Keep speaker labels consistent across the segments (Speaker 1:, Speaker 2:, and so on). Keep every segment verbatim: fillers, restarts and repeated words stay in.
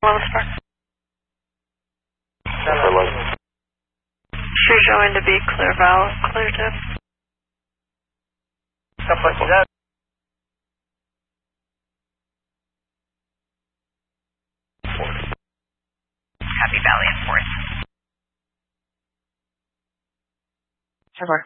Speaker 1: Willis Park. She's showing to be clear valve, clear tip.
Speaker 2: Capacidad.
Speaker 1: Happy Valley and Forest. Trevor.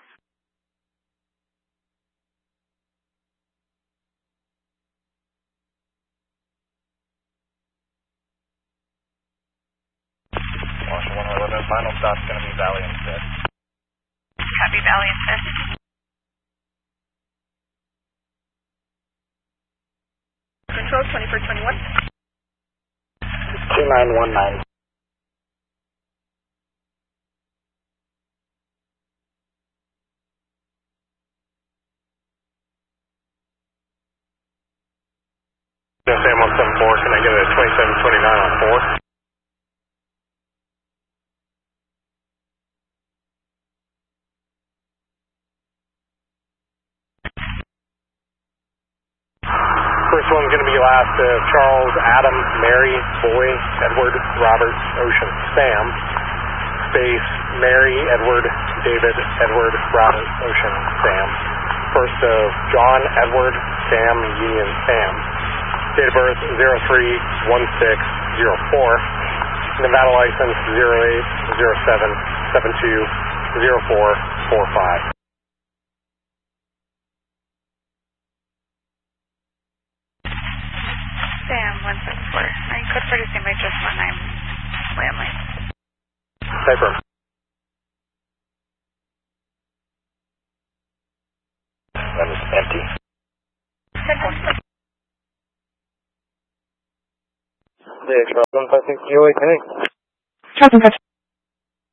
Speaker 2: Marshall one eleven, final stop's going to be Valley and Fifth.
Speaker 1: Happy Valley and Fifth. Control twenty-four twenty-one.
Speaker 2: two nine one nine. Sam one seven four, can I get a twenty-seven twenty-nine on four? First one's going to be last of uh, Charles, Adam, Mary, Boy, Edward, Robert, Ocean, Sam, space, Mary, Edward, David, Edward, Robert, Ocean, Sam. First of John, Edward, Sam, Union, Sam. Date of birth zero three one six zero four. Nevada license zero eight zero seven seven two zero four four five.
Speaker 1: Sam one seven four. Are you code for the same just one nine landline?
Speaker 2: Paper. That is empty. Yeah, Charles, one five six zero eight, I think.
Speaker 1: Charles,